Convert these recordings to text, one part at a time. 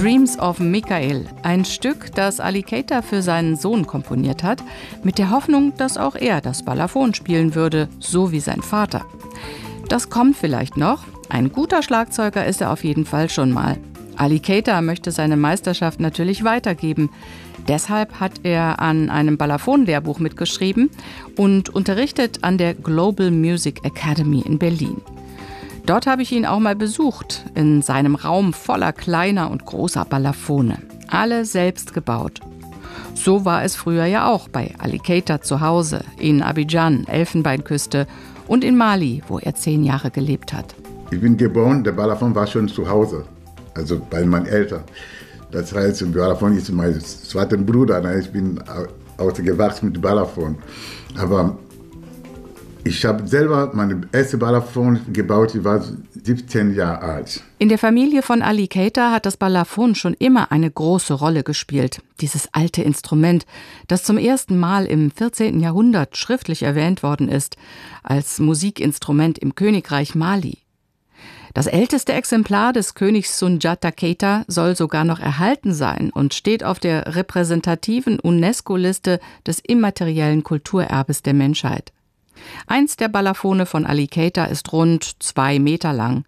Dreams of Michael, ein Stück, das Ali Keita für seinen Sohn komponiert hat, mit der Hoffnung, dass auch er das Balafon spielen würde, so wie sein Vater. Das kommt vielleicht noch. Ein guter Schlagzeuger ist er auf jeden Fall schon mal. Ali Keita möchte seine Meisterschaft natürlich weitergeben. Deshalb hat er an einem Balafon-Lehrbuch mitgeschrieben und unterrichtet an der Global Music Academy in Berlin. Dort habe ich ihn auch mal besucht, in seinem Raum voller kleiner und großer Balafone. Alle selbst gebaut. So war es früher ja auch bei Ali Keita zu Hause, in Abidjan, Elfenbeinküste und in Mali, wo er 10 Jahre gelebt hat. Ich bin geboren, der Balafon war schon zu Hause, also bei meinen Eltern. Das heißt, der Balafon ist mein zweiter Bruder, ich bin aufgewachsen mit Balafon. Aber ich habe selber meine erste Balafon gebaut, ich war 17 Jahre alt. In der Familie von Ali Keita hat das Balafon schon immer eine große Rolle gespielt. Dieses alte Instrument, das zum ersten Mal im 14. Jahrhundert schriftlich erwähnt worden ist, als Musikinstrument im Königreich Mali. Das älteste Exemplar des Königs Soundiata Keita soll sogar noch erhalten sein und steht auf der repräsentativen UNESCO-Liste des immateriellen Kulturerbes der Menschheit. Eins der Balafone von Ali Keita ist rund 2 Meter lang.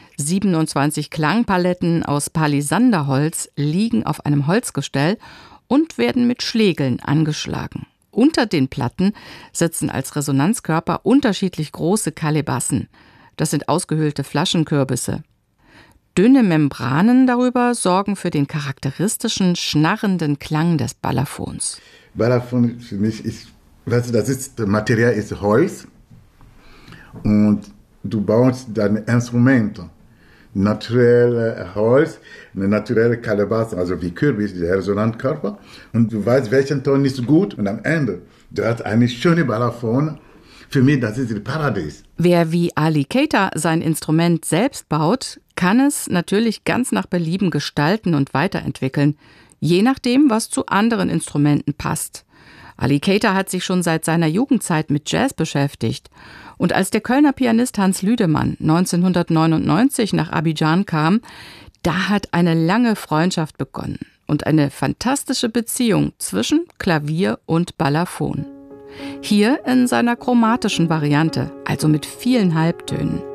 27 Klangpaletten aus Palisanderholz liegen auf einem Holzgestell und werden mit Schlägeln angeschlagen. Unter den Platten sitzen als Resonanzkörper unterschiedlich große Kalebassen. Das sind ausgehöhlte Flaschenkürbisse. Dünne Membranen darüber sorgen für den charakteristischen, schnarrenden Klang des Balafons. Balafon für mich ist, das Material ist Holz und du baust deine Instrumente. Naturelle Holz, eine naturelle Kalebasse, also wie Kürbis, der Resonanzkörper. Und du weißt, welchen Ton ist gut und am Ende, du hast eine schöne Balafon. Für mich, das ist das Paradies. Wer wie Ali Keita sein Instrument selbst baut, kann es natürlich ganz nach Belieben gestalten und weiterentwickeln, je nachdem, was zu anderen Instrumenten passt. Ali Keita hat sich schon seit seiner Jugendzeit mit Jazz beschäftigt. Und als der Kölner Pianist Hans Lüdemann 1999 nach Abidjan kam, da hat eine lange Freundschaft begonnen und eine fantastische Beziehung zwischen Klavier und Balafon. Hier in seiner chromatischen Variante, also mit vielen Halbtönen.